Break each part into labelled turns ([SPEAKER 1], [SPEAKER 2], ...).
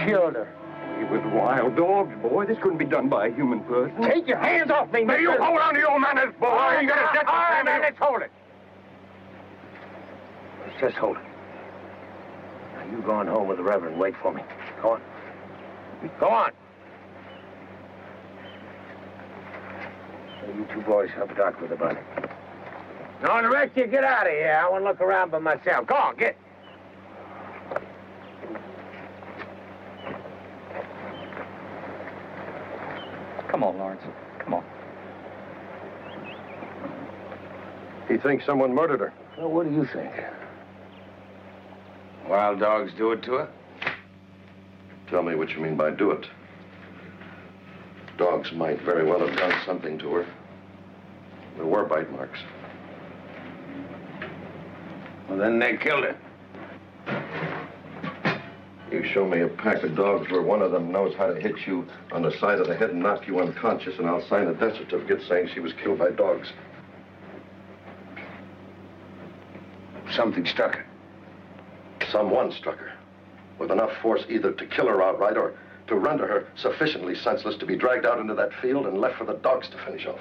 [SPEAKER 1] killed her?
[SPEAKER 2] He was wild dogs, boy. This couldn't be done by a human person.
[SPEAKER 1] Take your hands off me,
[SPEAKER 2] Now, you hold on to your manners, boy. I ain't gonna set the family.
[SPEAKER 1] Now, let's hold it. Let's just hold it. Now, you go on home with the Reverend. Wait for me. Go on. Go on. You two boys help Doc with the body. No, the rest of you get out of here. I want to look around by myself. Go on, get.
[SPEAKER 3] Come on, Lawrence. Come on.
[SPEAKER 2] He thinks someone murdered her.
[SPEAKER 1] Well, what do you think?
[SPEAKER 4] Wild dogs do it to her?
[SPEAKER 2] Tell me what you mean by do it. Dogs might very well have done something to her. There were bite marks.
[SPEAKER 4] Well, then they killed her.
[SPEAKER 2] You show me a pack of dogs where one of them knows how to hit you on the side of the head and knock you unconscious, and I'll sign a death certificate saying she was killed by dogs.
[SPEAKER 4] Something struck her.
[SPEAKER 2] Someone struck her with enough force either to kill her outright or to render her sufficiently senseless to be dragged out into that field and left for the dogs to finish off.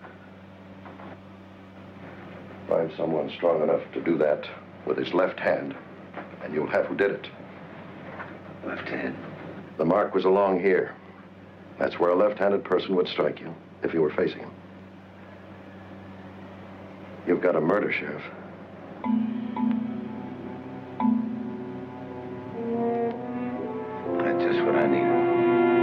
[SPEAKER 2] Find someone strong enough to do that with his left hand, and you'll have who did it.
[SPEAKER 4] Left hand?
[SPEAKER 2] The mark was along here. That's where a left-handed person would strike you if you were facing him. You've got a murder, Sheriff.